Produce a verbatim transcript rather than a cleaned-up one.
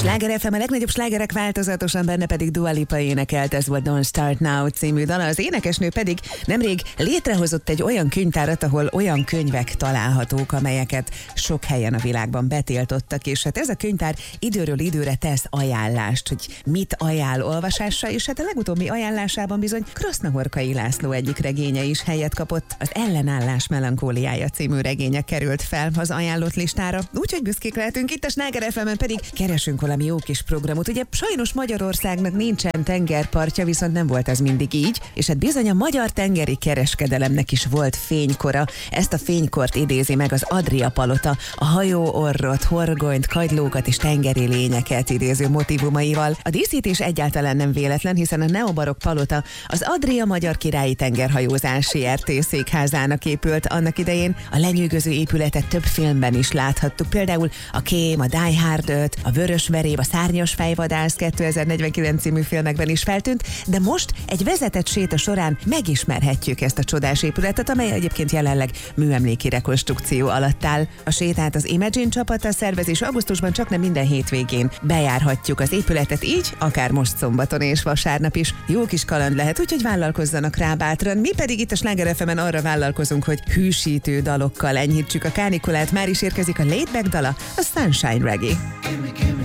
Sláger ef em, a legnagyobb slágerek változatosan, benne pedig Dua Lipa énekelt, ez volt Don't Start Now című dala. Az énekesnő pedig nemrég létrehozott egy olyan könyvtárat, ahol olyan könyvek találhatók, amelyeket sok helyen a világban betiltottak, és hát ez a könyvtár időről időre tesz ajánlást, hogy mit ajánl olvasásra, és hát a legutóbbi ajánlásában bizony Krasznahorkai László egyik regénye is helyet kapott. Az Ellenállás melankóliája című regénye került fel az ajánlott listára, úgyhogy büszkék lehetünk. Itt a Sláger ef emen pedig keresünk valami jó kis programot. Ugye sajnos Magyarországnak nincsen tengerpartja, viszont nem volt ez mindig így, és hát bizony a magyar tengeri kereskedelemnek is volt fénykora. Ezt a fénykort idézi meg az Adria Palota, a hajó orrot, horgonyt, kagylókat és tengeri lényeket idéző motívumaival. A díszítés egyáltalán nem véletlen, hiszen a neobarokk palota az Adria Magyar Királyi Tengerhajózási er té székházának épült annak idején. A lenyűgöző épületet több filmben is láthattuk, például a Kém, a Die Hard öt, a Vörösveréb, a Szárnyas fejvadász kétezer-negyvenkilenc című filmekben is feltűnt, de most egy vezetett séta során megismerhetjük ezt a csodás épületet, amely egyébként jelenleg műemléki rekonstrukció alatt áll. A sétát az Imagine csapata szervez, és augusztusban csaknem minden hétvégén bejárhatjuk az épületet, így akár most szombaton és vasárnap is. Jó kis kaland lehet, úgyhogy vállalkozzanak rá bátran. Mi pedig itt a Sláger ef emen arra vállalkozunk, hogy hűsítő dalokkal enyhítsük a kánikulát. Már is érkezik a Laid Back dala, a Sunshine Reggae.